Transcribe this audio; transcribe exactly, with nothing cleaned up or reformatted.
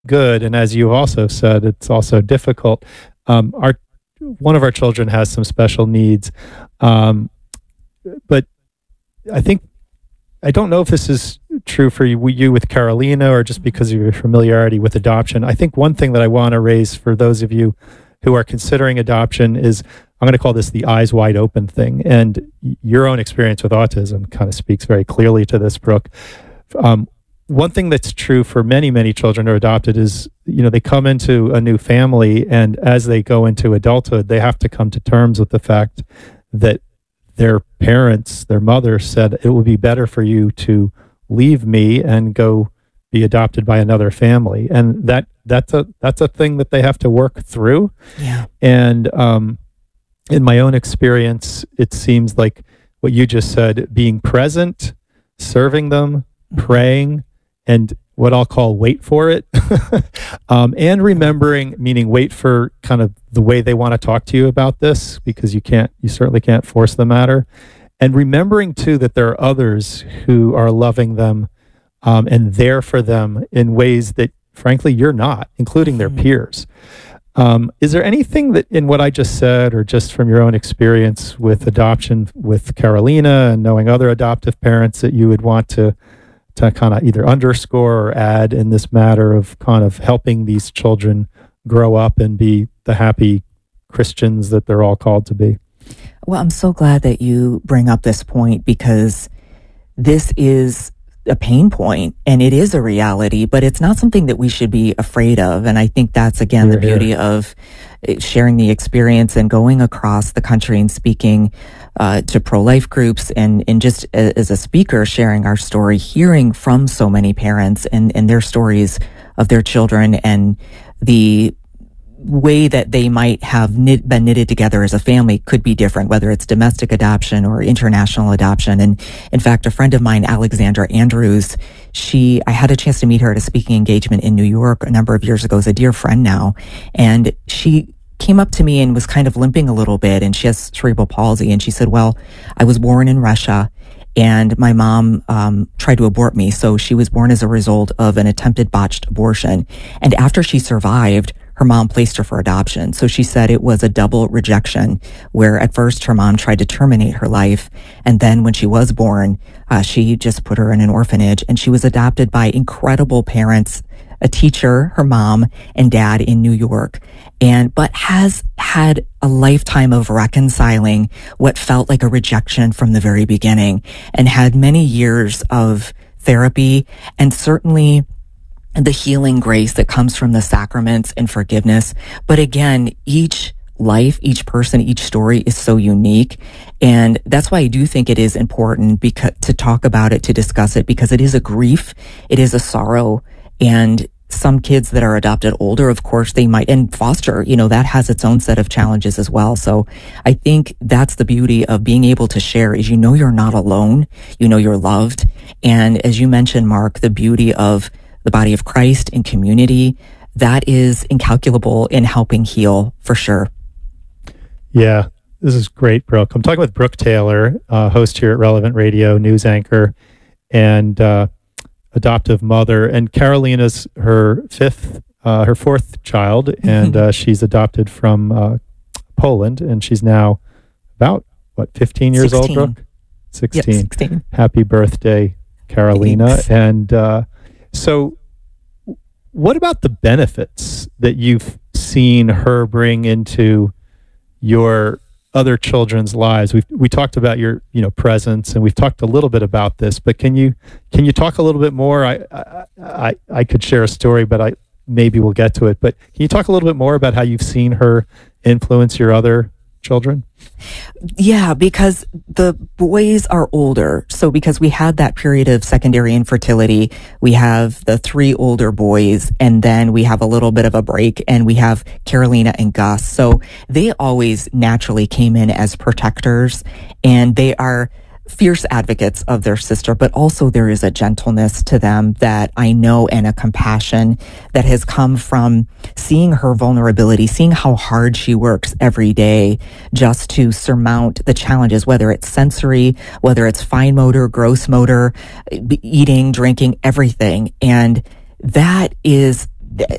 good. And as you also said, it's also difficult. Um, our one of our children has some special needs, um, but I think I don't know if this is true for you, you with Carolina or just because of your familiarity with adoption. I think one thing that I want to raise for those of you who are considering adoption is I'm going to call this the eyes wide open thing. And your own experience with autism kind of speaks very clearly to this, Brooke. Um, one thing that's true for many, many children who are adopted is, you know, they come into a new family, and as they go into adulthood, they have to come to terms with the fact that their parents, their mother said, it will be better for you to leave me and go be adopted by another family. And that that's a that's a thing that they have to work through. Yeah. And um, in my own experience, it seems like what you just said, being present, serving them, praying, and what I'll call wait for it, um, and remembering, meaning wait for kind of the way they want to talk to you about this, because you can't, you certainly can't force the matter. And remembering too that there are others who are loving them um, and there for them in ways that, frankly, you're not, including their peers. Um, is there anything that in what I just said, or just from your own experience with adoption with Carolina and knowing other adoptive parents, that you would want to to kind of either underscore or add in this matter of kind of helping these children grow up and be the happy Christians that they're all called to be? Well, I'm so glad that you bring up this point, because this is a pain point and it is a reality, but it's not something that we should be afraid of. And I think that's, again, We're the beauty here. of sharing the experience and going across the country and speaking uh, to pro-life groups, and, and just as a speaker, sharing our story, hearing from so many parents and, and their stories of their children and the way that they might have knit, been knitted together as a family could be different, whether it's domestic adoption or international adoption. And in fact, a friend of mine, Alexandra Andrews, she, I had a chance to meet her at a speaking engagement in New York a number of years ago, is a dear friend now. And she came up to me and was kind of limping a little bit, and she has cerebral palsy. And she said, well, I was born in Russia, and my mom um, tried to abort me. So she was born as a result of an attempted botched abortion. And after she survived, her mom placed her for adoption. So she said it was a double rejection, where at first her mom tried to terminate her life. And then when she was born, uh, she just put her in an orphanage, and she was adopted by incredible parents, a teacher, her mom, and dad in New York. And, but has had a lifetime of reconciling what felt like a rejection from the very beginning, and had many years of therapy, and certainly the healing grace that comes from the sacraments and forgiveness. But again, each life, each person, each story is so unique. And that's why I do think it is important because to talk about it, to discuss it, because it is a grief, it is a sorrow. And some kids that are adopted older, of course, they might, and foster, you know, that has its own set of challenges as well. So I think that's the beauty of being able to share, is you know you're not alone, you know you're loved. And as you mentioned, Mark, the beauty of the body of Christ and community, that is incalculable in helping heal, for sure. Yeah, this is great, Brooke. I'm talking with Brooke Taylor, uh, host here at Relevant Radio, news anchor, and uh, adoptive mother. And Carolina's her fifth, uh, her fourth child, and uh, she's adopted from uh, Poland, and she's now about, what, fifteen years sixteen. old, Brooke? sixteen. Yep, sixteen. Happy birthday, Carolina. Thanks. And uh, so what about the benefits that you've seen her bring into your other children's lives? We we talked about your you know presence, and we've talked a little bit about this. But can you can you talk a little bit more? I I I, I could share a story, but I maybe we'll get to it. But can you talk a little bit more about how you've seen her influence your other children? Yeah, because the boys are older. So because we had that period of secondary infertility, we have the three older boys, and then we have a little bit of a break, and we have Carolina and Gus. So they always naturally came in as protectors, and they are fierce advocates of their sister, but also there is a gentleness to them that I know, and a compassion that has come from seeing her vulnerability, seeing how hard she works every day just to surmount the challenges, whether it's sensory, whether it's fine motor, gross motor, eating, drinking, everything. And that is